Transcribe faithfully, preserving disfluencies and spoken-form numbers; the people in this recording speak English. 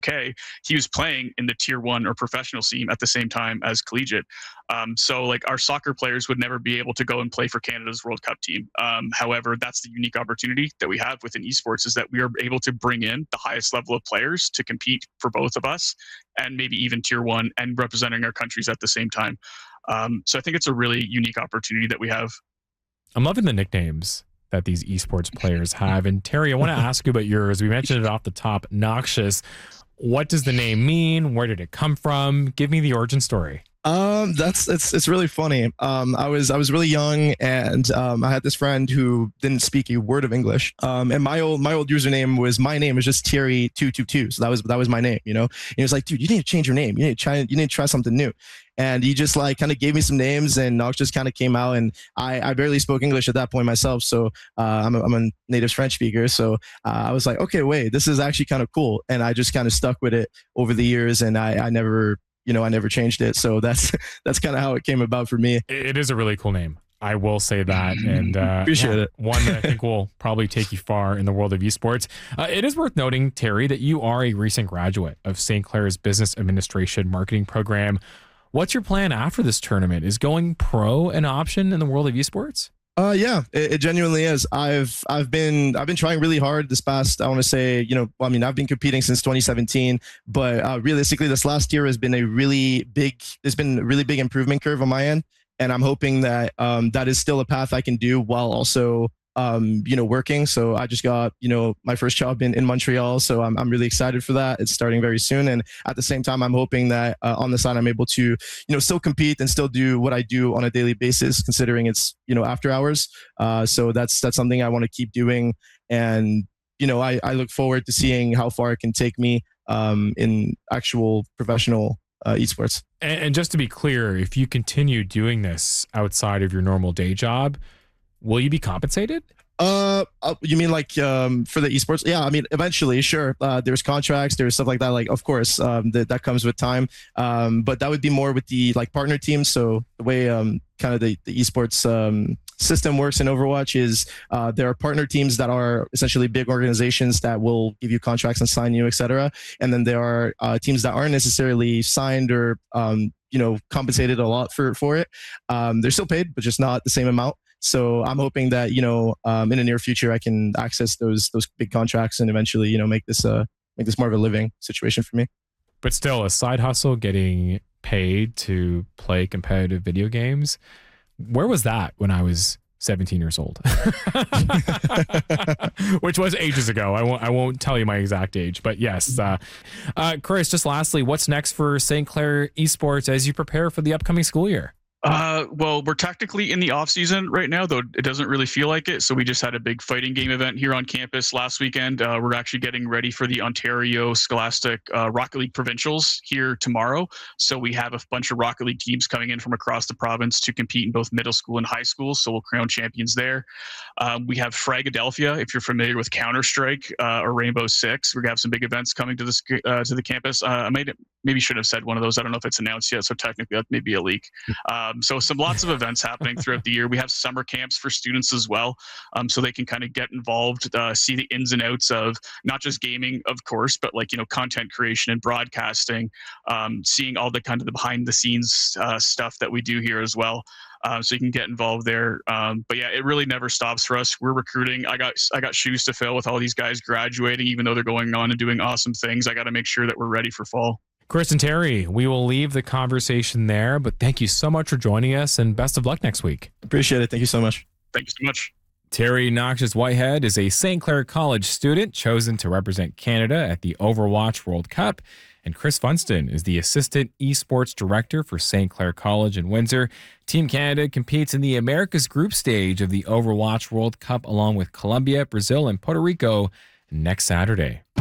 K, he was playing in the tier one or professional scene at the same time as collegiate. Um, so like our soccer players would never be able to go and play for Canada's World Cup team. Um, however, that's the unique opportunity that we have within esports, is that we are able to bring in the highest level of players to compete for both of us, and maybe even tier one, and representing our countries at the same time. Um, so I think it's a really unique opportunity that we have. I'm loving the nicknames that these esports players have. And Terry, I want to ask you about yours. We mentioned it off the top, Noxious. What does the name mean? Where did it come from? Give me the origin story. Um, that's it's it's really funny. Um, I was I was really young, and um, I had this friend who didn't speak a word of English. Um, and my old my old username was my name was just Terry two two two. So that was that was my name, you know. And he was like, dude, you need to change your name. You need to try you need to try something new. And he just like kind of gave me some names, and Nox just kind of came out. And I, I barely spoke English at that point myself, so uh, I'm a, I'm a native French speaker. So uh, I was like, okay, wait, this is actually kind of cool. And I just kind of stuck with it over the years, and I I never. You know, I never changed it. So that's that's kind of how it came about for me. It is a really cool name. I will say that. And uh, appreciate yeah, it. One that I think will probably take you far in the world of esports. Uh, it is worth noting, Terry, that you are a recent graduate of Saint Clair's Business Administration Marketing Program. What's your plan after this tournament? Is going pro an option in the world of esports? Uh, yeah, it, it genuinely is. I've I've been I've been trying really hard this past. I want to say, you know, I mean, I've been competing since twenty seventeen, but uh, realistically, this last year has been a really big. There's been a really big improvement curve on my end, and I'm hoping that um, that is still a path I can do while also um, you know, working. So I just got, you know, my first job in, in Montreal. So I'm, I'm really excited for that. It's starting very soon. And at the same time, I'm hoping that uh, on the side, I'm able to, you know, still compete and still do what I do on a daily basis, considering it's, you know, after hours. Uh, so that's, that's something I want to keep doing. And, you know, I, I look forward to seeing how far it can take me um, in actual professional uh, esports. And, and just to be clear, if you continue doing this outside of your normal day job, will you be compensated? Uh, uh, you mean like um for the esports? Yeah, I mean eventually, sure. Uh, there's contracts, there's stuff like that. Like, of course, um, that that comes with time. Um, but that would be more with the like partner teams. So the way um kind of the, the esports um system works in Overwatch is uh there are partner teams that are essentially big organizations that will give you contracts and sign you, et cetera. And then there are uh, teams that aren't necessarily signed or um you know compensated a lot for for it. Um, they're still paid, but just not the same amount. So I'm hoping that, you know, um, in the near future, I can access those those big contracts and eventually, you know, make this uh make this more of a living situation for me. But still, a side hustle, getting paid to play competitive video games. Where was that when I was seventeen years old? Which was ages ago. I won't I won't tell you my exact age, but yes. Uh, uh, Chris, just lastly, what's next for Saint Clair Esports as you prepare for the upcoming school year? Uh, well, we're technically in the off season right now, though it doesn't really feel like it. So we just had a big fighting game event here on campus last weekend. Uh, we're actually getting ready for the Ontario Scholastic uh, Rocket League Provincials here tomorrow. So we have a bunch of Rocket League teams coming in from across the province to compete in both middle school and high school. So we'll crown champions there. Um, we have Fragadelphia, if you're familiar with Counter-Strike uh, or Rainbow Six. We're gonna have some big events coming to this uh, to the campus. Uh, I might maybe should have said one of those. I don't know if it's announced yet, so technically that may be a leak. Um, so some lots of events happening throughout the year. We have summer camps for students as well, um, so they can kind of get involved, uh, see the ins and outs of not just gaming, of course, but like, you know, content creation and broadcasting, um, seeing all the kind of the behind the scenes uh, stuff that we do here as well. Uh, so you can get involved there. Um, but yeah, it really never stops for us. We're recruiting. I got I got shoes to fill with all these guys graduating, even though they're going on and doing awesome things. I got to make sure that we're ready for fall. Chris and Terry, we will leave the conversation there, but thank you so much for joining us and best of luck next week. Appreciate it. Thank you so much. Thank you so much. Terry Noxious Whitehead is a Saint Clair College student chosen to represent Canada at the Overwatch World Cup. And Chris Funston is the Assistant Esports Director for Saint Clair College in Windsor. Team Canada competes in the Americas Group stage of the Overwatch World Cup along with Colombia, Brazil, and Puerto Rico next Saturday.